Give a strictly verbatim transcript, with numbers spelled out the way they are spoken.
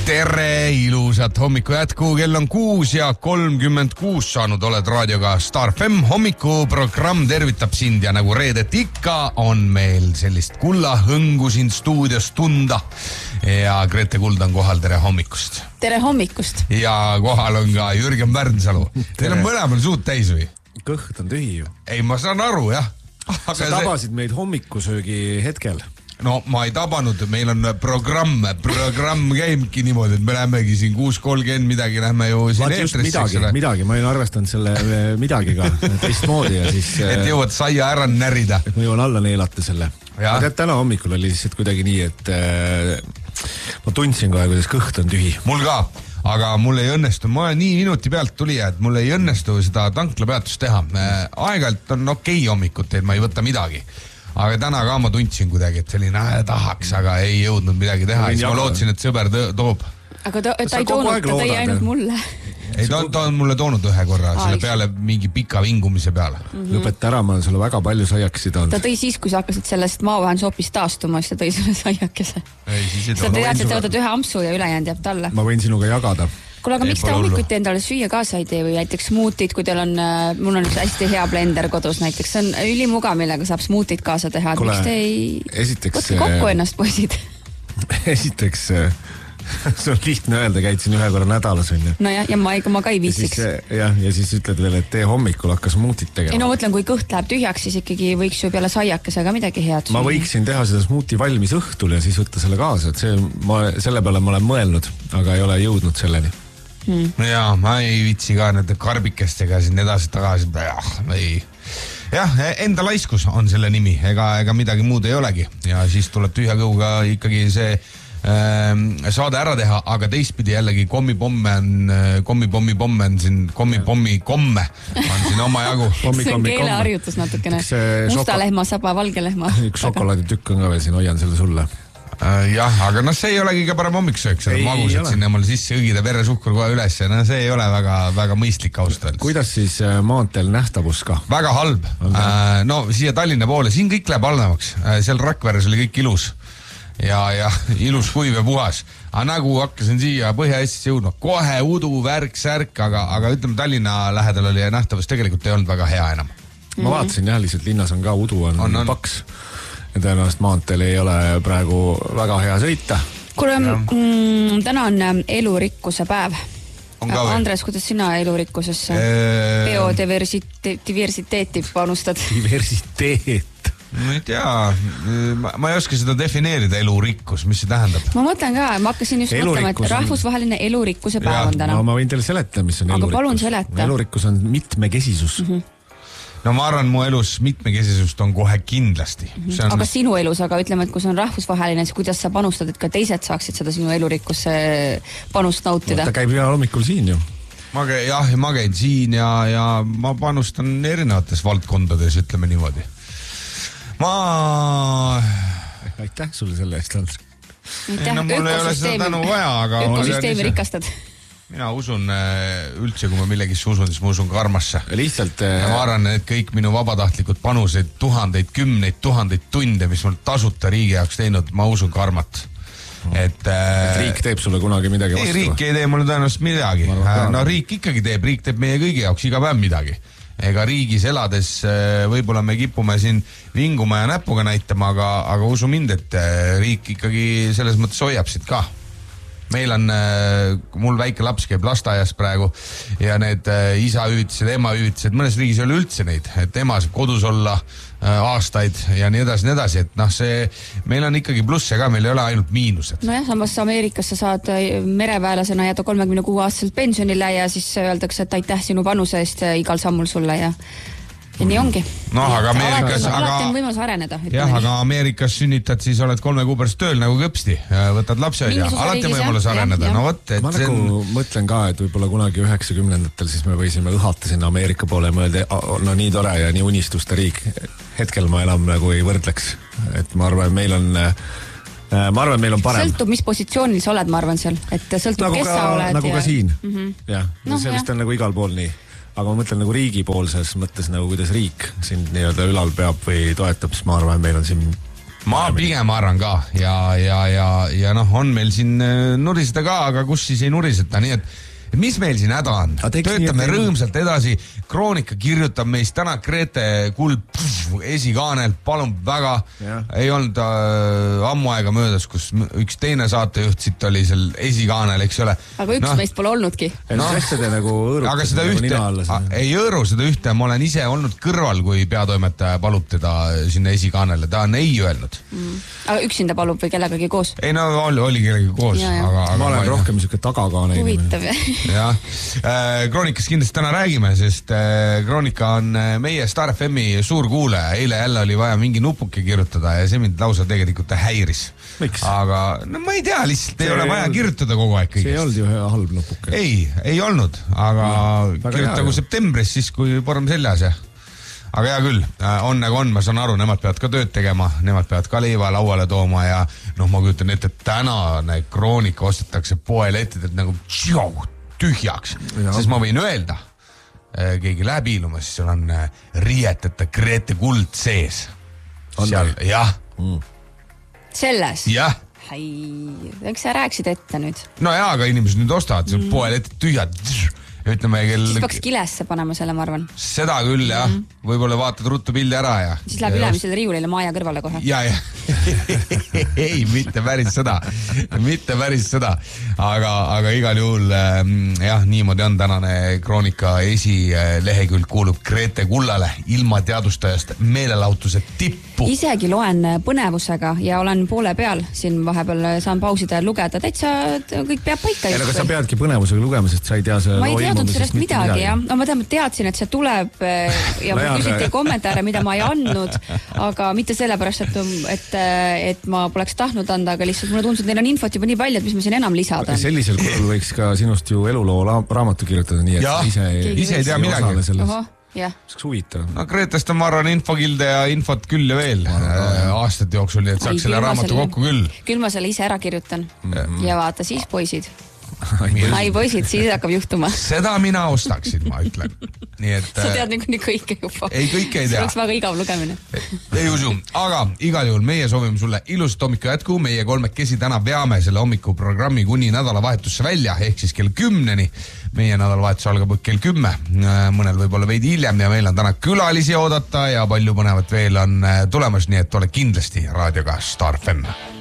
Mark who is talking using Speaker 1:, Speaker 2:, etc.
Speaker 1: Tere, ilusat hommiku jätku, kell on kuus ja kolmkümmend kuus saanud, oled raadioga Star F M, hommikuprogramm tervitab sind ja nagu reedet ikka on meil sellist kullahõngu siin stuudios tunda ja Grete Kuld on kohal, tere hommikust.
Speaker 2: Tere hommikust.
Speaker 1: Ja kohal on ka Jürgen Pärnsalu. Teil on mõlemal suud täis või?
Speaker 3: Kõht on tühi ju.
Speaker 1: Ei, ma saan aru, jah.
Speaker 3: Aga sa tabasid see... meid hommikusöögi hetkel.
Speaker 1: No ma ei tabanud, meil on programm, programm käimki niimoodi, et me lähemegi siin kuus kolmkümmend midagi, lähme ju siin eetrisse.
Speaker 3: Midagi, midagi, ma olen arvestanud selle midagiga teistmoodi ja siis...
Speaker 1: Et jõuad saia ära närida.
Speaker 3: Et ma jõuan alla neelata selle. Ja tead, täna hommikul oli lihtsalt kuidagi nii, et äh, ma tundsin kohe, kuidas kõht on tühi.
Speaker 1: Mul ka, aga mul ei õnnestu, ma nii minuti pealt tuli, et mul ei õnnestu seda tanklapeatust teha. Aegalt on okei hommikut, et ma ei võta midagi. Aga täna ka ma tundsin kuidagi, et selline äh, tahaks, aga ei jõudnud midagi teha. Siis ma lootsin, et sõber toob.
Speaker 2: Aga ta, ta ei toonud, ta tõi ainult mulle.
Speaker 1: Ei, ta on, ta on mulle toonud ühe korra, Aa, selle peale mingi pika vingumise peale.
Speaker 3: Mm-hmm. Lõpeta ära, ma olen sulle väga palju saiaksid olnud.
Speaker 2: Ta tõi siis, kui sa hakkasid sellest maavahendusopist taastuma, siis ta tõi sulle saiakese.
Speaker 1: Ei, siis ei
Speaker 2: sa tead, et võtad ühe ampsu ja ülejäänud jääb talle.
Speaker 3: Ma võin sinuga jagada.
Speaker 2: Kuule, aga miks te hommikuti endale süüa kaasa ei tee või näiteks smuutid, kui teil on, mul on üks hästi hea blender kodus näiteks, see on ülimugav, millega saab smuutid kaasa teha, et miks te ei
Speaker 3: esiteks,
Speaker 2: võtke kokku ennast, poisid?
Speaker 3: Esiteks, see on lihtne öelda, käid siin ühe korra nädalas on ju.
Speaker 2: No ja, ja ma, ma ka ei viitsiks.
Speaker 3: Ja, ja siis ütled veel, et tee hommikul hakka smuutit tegema.
Speaker 2: Ei no mõtlen, kui kõht läheb tühjaks, siis ikkagi võiks ju peale saiakesega midagi head.
Speaker 3: Ma võiksin teha seda smuuti valmis õhtul ja siis võtta selle kaasa, et see, ma, selle peale ma olen mõelnud, aga ei ole jõudnud selleni.
Speaker 1: Hmm. No jaa, ma ei viitsi ka nende karbikestega siin edasi tagasi, jah, ei. Jah, enda laiskus on selle nimi, ega, ega midagi muud ei olegi ja siis tuleb tühja kõuga ikkagi see äh, saade ära teha, aga teistpidi jällegi kommipomme on, kommipommi pomme on siin, kommipommi komme on siin oma jagu.
Speaker 2: See on keeleharjutus natukene, musta lehma, saba, valge lehma.
Speaker 3: Üks šokolaaditükk on ka veel siin, hoian selle sulle.
Speaker 1: Jah, aga noh, see ei olegi ka parem hommiksöök, seda magusad sinna mulle sisse õgida veresuhkur kohe üles ja no see ei ole väga, väga mõistlik austajad.
Speaker 3: Kuidas siis maanteel nähtavus ka?
Speaker 1: Väga halb. Äh, no siia Tallinna poole, siin kõik läheb halvemaks. Seal Rakveres oli kõik ilus ja, ja ilus kuiv ja puhas. Aga nagu hakkasin siia Põhja-Eestisse jõudma, kohe udu, värk, särk, aga, aga ütleme Tallinna lähedal oli ja nähtavus tegelikult ei olnud väga hea enam.
Speaker 3: Ma vaatasin jah, lihtsalt linnas on ka udu, on, on, on. paks. Ja tõenäoliselt maanteel ei ole praegu väga hea sõita.
Speaker 2: Kuule, mm, täna on elurikkuse päev. Andres, kuidas sina elurikkusesse eee... biodiversiteeti panustad?
Speaker 3: Diversiteet?
Speaker 1: Ma ei tea, ma, ma ei oska seda defineerida elurikkus, mis see tähendab?
Speaker 2: Ma mõtlen ka, ma hakkasin just mõtlema, et rahvusvaheline elurikkuse päev ja. On täna.
Speaker 3: No ma võin teile seletada, mis on
Speaker 2: aga
Speaker 3: elurikkus.
Speaker 2: Aga palun seleta.
Speaker 3: Elurikkus on mitmekesisus.
Speaker 2: Mm-hmm.
Speaker 1: No ma arvan, mu elus mitmekesisust on kohe kindlasti.
Speaker 2: Mm-hmm. Aga sellest... sinu elus, aga ütleme, et kui see on rahvusvaheline, siis kuidas sa panustad, et ka teised saaksid seda sinu elurikkusse panust nautida?
Speaker 3: No, ta käib iga hommikul siin ju.
Speaker 1: Ma käin, jah, ma käin siin ja, ja ma panustan erinevates valdkondades, ütleme niimoodi. Ma...
Speaker 3: Aitäh sulle selle eest, Andres.
Speaker 2: Aitäh,
Speaker 1: no, mul ei ole seda tänu vaja, aga...
Speaker 2: Ökosüsteemi rikastad.
Speaker 1: Mina usun üldse, kui ma millegisse usun, siis ma usun karmasse.
Speaker 3: Lihtsalt...
Speaker 1: Ja ma arvan, et kõik minu vabatahtlikud panuseid, tuhandeid, kümneid, tuhandeid tunde, mis mul tasuta riigi jaoks teinud, ma usun karmat.
Speaker 3: No. Et, et riik teeb sulle kunagi midagi vastu?
Speaker 1: Ei, riik ei tee mulle tõenäoliselt midagi. No riik ikkagi teeb, riik teeb meie kõigi jaoks iga päev midagi. Ega riigis elades võib-olla me kipume siin vinguma ja näpuga näitama, aga, aga usu mind, et riik ikkagi selles mõttes hoiab siit ka. Meil on, mul väike laps käib lasteaias praegu ja need isa hüvitised, ema hüvitised, mõnes riigis ei ole üldse neid, et ema saab kodus olla aastaid ja nii edasi, nii edasi, et noh, see, meil on ikkagi plusse ka, meil ei ole ainult miinused.
Speaker 2: No jah, samas Ameerikas sa saad mereväelasena jääda kolmekümne kuue aastaselt pensionile ja siis öeldakse, et aitäh sinu panuse eest igal sammul sulle ja ja nii ongi.
Speaker 1: No, aga Ameerikas...
Speaker 2: Alati,
Speaker 1: aga,
Speaker 2: alati on võimalus areneda.
Speaker 1: Jah, aga Ameerikas sünnitad, siis oled kolme kuu pärast tööl nagu kõpsti. Võtad lapse ja alati on võimalus jah, areneda. Jah. No võt, et
Speaker 3: ma nagu on... mõtlen ka, et võib-olla kunagi üheksakümnendatel siis me võisime õhata sinna Ameerika poole ja mõelda, no nii tore ja nii unistuste riik. Hetkel ma enam nagu ei võrdleks. Et ma arvan, meil on... Ma arvan, meil on parem.
Speaker 2: Sõltub, mis positsioonil sa oled, ma arvan seal. Et sõltub,
Speaker 3: nagu
Speaker 2: kes
Speaker 3: ka,
Speaker 2: sa oled.
Speaker 3: Nagu
Speaker 2: ja...
Speaker 3: ka siin.
Speaker 2: Mm-hmm.
Speaker 3: Jah, no, sellest jah. On nagu igal pool nii. Aga ma mõtlen nagu riigipoolses mõttes nagu kuidas riik sind nii-öelda ülal peab või toetab, siis ma arvan, meil on siin
Speaker 1: ma pigem arvan ka ja, ja, ja, ja noh, on meil siin nuriseda ka, aga kus siis ei nuriseta, nii et mis meil siin häda on? Töötame nii, rõõmsalt edasi, Kroonika kirjutab meist täna Grete Kuld pff, esikaanel, palun väga, ja. Ei olnud äh, ammu aega möödas, kus üks teine saatejuht siit oli seal esikaanel, eks ole.
Speaker 2: Aga üks no, meist pole olnudki.
Speaker 3: No, nagu
Speaker 1: aga seda ühte, a, ei õõru seda ühte, ma olen ise olnud kõrval, kui peatoimetaja palub teda sinna esikaanele, ta on ei öelnud.
Speaker 2: Mm. Aga üksinda palub või kellegagi koos?
Speaker 1: Ei no oli, oli kellegagi koos.
Speaker 2: Ja, ja.
Speaker 3: Aga, aga ma olen ma rohkem niisugune tagakaane.
Speaker 2: Huvitav
Speaker 1: jah, Kroonikast kindlasti täna räägime, sest Kroonika on meie Star F M-i suur kuulaja, eile jälle oli vaja mingi nupuke kirjutada ja see mind lausa tegelikult häiris.
Speaker 3: Miks?
Speaker 1: Aga no ma ei tea, lihtsalt see ei ole vaja olnud, kirjutada kogu aeg kõigest.
Speaker 3: See ei olnud ju halb nupuke.
Speaker 1: Ei, ei olnud, aga no, kirjutagu septembris siis, kui porm seljas ja aga hea küll, on nagu on, ma saan aru, nemad peavad ka tööd tegema, nemad peavad ka leiva lauale tooma ja noh, ma kujutan ette, et tänane Kroonika ostetakse poelettidelt nagu tšau, tühjaks, sest ma võin öelda, keegi läheb iluma, siis seal on riieteta Grete Kuld sees. Seal, jah. Mm.
Speaker 2: Selles?
Speaker 1: Jah.
Speaker 2: Hai, eks sa rääksid ette nüüd?
Speaker 1: No jaa, aga inimesed nüüd ostavad, see mm. poelettid tühjad. Ütleme, kel...
Speaker 2: Siis peaks kilesse panema selle, ma arvan.
Speaker 1: Seda küll, jah. Mm -hmm. Võib-olla vaatad ruttu pildi ära ja...
Speaker 2: Siis läheb ülemisele riiulile Maja kõrvale kohe.
Speaker 1: Ja, ja. ei, mitte päris seda. Mitte päris seda. Aga, aga igal juhul, jah, niimoodi on tänane Kroonika esilehekülg kuulub Grete Kullale ilma teadustajast meelelahutuse tippu.
Speaker 2: Isegi loen põnevusega ja olen poole peal. Siin vahepeal saan pausida ja lugeda. Täitsa kõik peab paika.
Speaker 3: Aga sa peadki põnevusega lugema, sest sa ei tea see
Speaker 2: ma ei teadnud sellest midagi, midagi. Ja no, ma tean, teadsin, et see tuleb ja ma küsiti kommentaare, mida ma ei andnud, aga mitte sellepärast, et, et, et ma poleks tahtnud anda, aga lihtsalt mulle tundus, et neil on infot juba nii palju, et mis ma siin enam lisada.
Speaker 3: Sellisel kulul võiks ka sinust ju eluloo raamatu kirjutada, nii et
Speaker 1: ja,
Speaker 3: ise,
Speaker 1: ise ei tea midagi.
Speaker 2: Oho, jah.
Speaker 3: See on huvitav.
Speaker 1: No Gretest on ma arvan infokilde ja infot küll ja veel aastate jooksul, nii et saaks selle raamatu selle, kokku küll.
Speaker 2: Küll ma selle ise ära kirjutan mm -hmm. ja vaata siis poisid. Ai poisid, siis hakkab juhtuma.
Speaker 1: Seda mina ostaksin, ma ütlen. Nii et,
Speaker 2: sa tead nii, nii kõike juba.
Speaker 1: Ei, kõike ei tea.
Speaker 2: See oleks väga igav lugemine.
Speaker 1: Ei, ei usu, aga igal juhul meie soovime sulle ilusat hommiku jätku. Meie kolmekesi täna veame selle hommikuprogrammi kuni nädalavahetusse välja, ehk siis kell kümneni. Meie nädalavahetus algab kell kümme, mõnel võib-olla veidi hiljem ja meil on täna külalisi oodata ja palju põnevat veel on tulemas, nii et ole kindlasti raadioga Star F M.